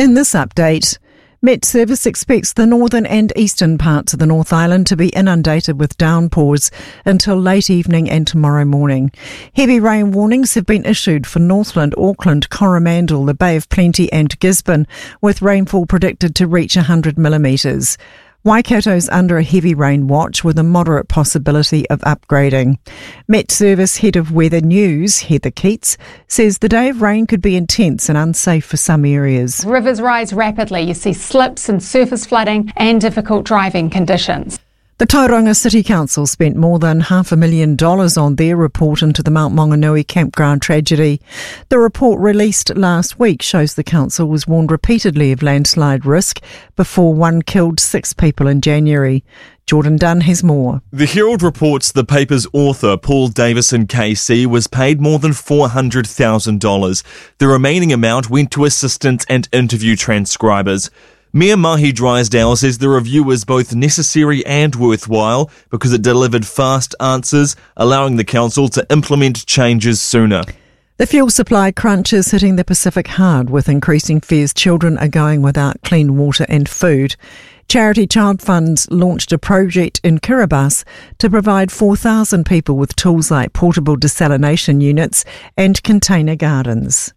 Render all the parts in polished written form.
In this update, Met Service expects the northern and eastern parts of the North Island to be inundated with downpours until late evening and tomorrow morning. Heavy rain warnings have been issued for Northland, Auckland, Coromandel, the Bay of Plenty and Gisborne, with rainfall predicted to reach 100 millimetres. Waikato's under a heavy rain watch with a moderate possibility of upgrading. Met Service Head of Weather News, Heather Keats, says the day of rain could be intense and unsafe for some areas. Rivers rise rapidly. You see slips and surface flooding and difficult driving conditions. The Tauranga City Council spent more than $500,000 on their report into the Mount Maunganui campground tragedy. The report released last week shows the council was warned repeatedly of landslide risk before one killed 6 people in January. Jordan Dunn has more. The Herald reports the paper's author, Paul Davison KC, was paid more than $400,000. The remaining amount went to assistants and interview transcribers. Mayor Mahi Drysdale says the review was both necessary and worthwhile because it delivered fast answers, allowing the council to implement changes sooner. The fuel supply crunch is hitting the Pacific hard, with increasing fears children are going without clean water and food. Charity Child Funds launched a project in Kiribati to provide 4,000 people with tools like portable desalination units and container gardens.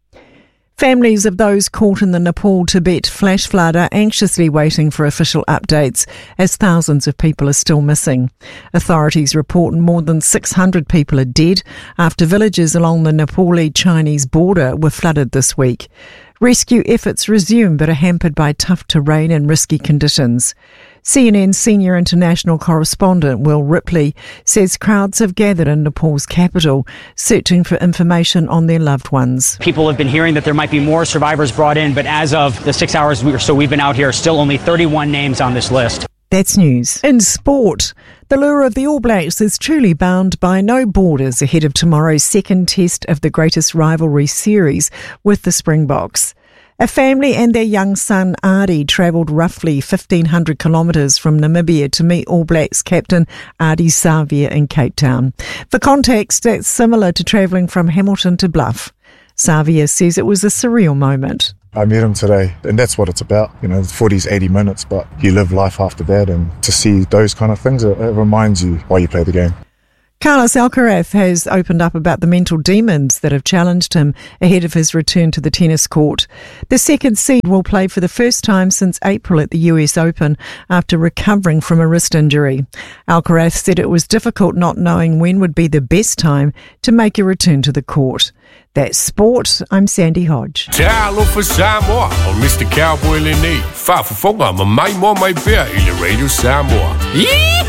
Families of those caught in the Nepal-Tibet flash flood are anxiously waiting for official updates as thousands of people are still missing. Authorities report more than 600 people are dead after villages along the Nepali-Chinese border were flooded this week. Rescue efforts resume but are hampered by tough terrain and risky conditions. CNN senior international correspondent Will Ripley says crowds have gathered in Nepal's capital, searching for information on their loved ones. People have been hearing that there might be more survivors brought in, but as of the 6 hours or so we've been out here, still only 31 names on this list. That's news. In sport, the lure of the All Blacks is truly bound by no borders ahead of tomorrow's second test of the greatest rivalry series with the Springboks. A family and their young son, Ardie, travelled roughly 1,500 kilometres from Namibia to meet All Blacks captain Ardie Savea in Cape Town. For context, that's similar to travelling from Hamilton to Bluff. Savea says it was a surreal moment. I met him today, and that's what it's about. You know, the footy's 80 minutes, but you live life after that, and to see those kind of things, it reminds you why you play the game. Carlos Alcaraz has opened up about the mental demons that have challenged him ahead of his return to the tennis court. The second seed will play for the first time since April at the US Open after recovering from a wrist injury. Alcaraz said it was difficult not knowing when would be the best time to make a return to the court. That's sport. I'm Sandy Hodge. Talo for Samoa og Mr. Cowboy Linné. Far for fonger med mig, mor, mig bær, eller Radio Samoa.